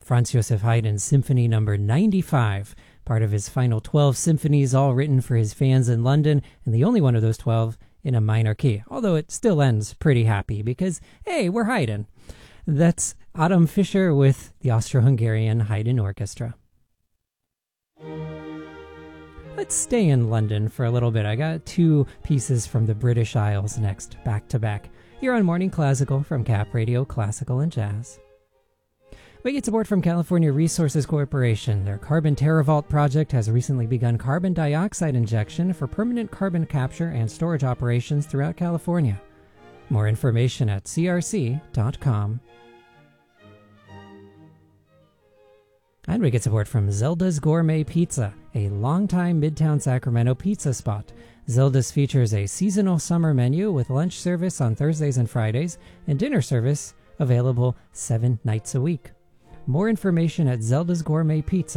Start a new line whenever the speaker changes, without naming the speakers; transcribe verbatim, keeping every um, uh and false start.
Franz Joseph Haydn Symphony Number ninety-five, part of his final twelve symphonies, all written for his fans in London, and the only one of those twelve in a minor key, although it still ends pretty happy because, hey, we're Haydn. That's Adam Fischer with the Austro-Hungarian Haydn Orchestra. Let's stay in London for a little bit. I got two pieces from the British Isles next, back to back, here on Morning Classical from Cap Radio Classical and Jazz. We get support from California Resources Corporation. Their Carbon TerraVault project has recently begun carbon dioxide injection for permanent carbon capture and storage operations throughout California. More information at c r c dot com. And we get support from Zelda's Gourmet Pizza, a longtime Midtown Sacramento pizza spot. Zelda's features a seasonal summer menu with lunch service on Thursdays and Fridays and dinner service available seven nights a week. More information at Zelda's Gourmet Pizza